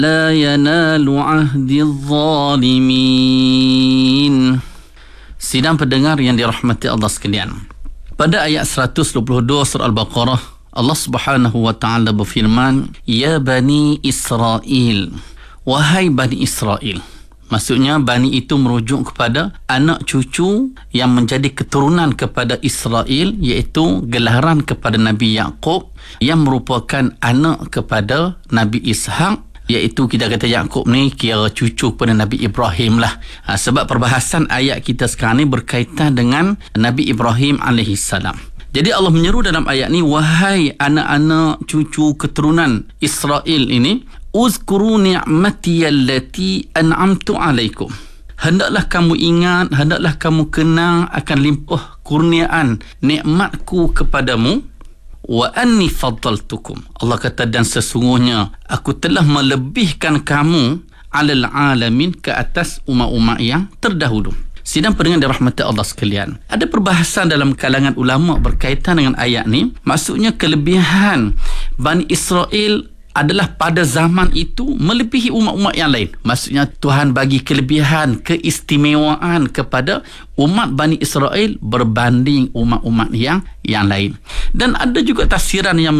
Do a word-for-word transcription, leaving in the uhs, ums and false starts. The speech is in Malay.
لا ينال عهد الظالمين. Sidang pendengar yang dirahmati Allah sekalian, pada ayat seratus dua puluh dua surah Al-Baqarah, Allah Subhanahu wa taala berfirman, ya Bani Israel, wahai Bani Israel. Maksudnya Bani itu merujuk kepada anak cucu yang menjadi keturunan kepada Israel, iaitu gelaran kepada Nabi Yaqub yang merupakan anak kepada Nabi Ishaq, iaitu kita kata Yaqub ni kira cucu kepada Nabi Ibrahim lah. Ha, sebab perbahasan ayat kita sekarang ni berkaitan dengan Nabi Ibrahim alaihi salam. Jadi Allah menyeru dalam ayat ni, wahai anak-anak cucu keturunan Israel ini, uzkuru ni'mati allati an'amtu alaikum. Hendaklah kamu ingat, hendaklah kamu kenang akan limpah kurniaan nikmatku kepadamu. Wa anni faddaltukum. Allah kata, dan sesungguhnya aku telah melebihkan kamu alal alamin, ke atas umat-umat yang terdahulu. Sidang pendengar dirahmati Allah sekalian, ada perbahasan dalam kalangan ulama berkaitan dengan ayat ni. Maksudnya kelebihan Bani Israel adalah pada zaman itu melebihi umat-umat yang lain. Maksudnya Tuhan bagi kelebihan, keistimewaan kepada umat Bani Israel berbanding umat-umat yang yang lain. Dan ada juga tafsiran yang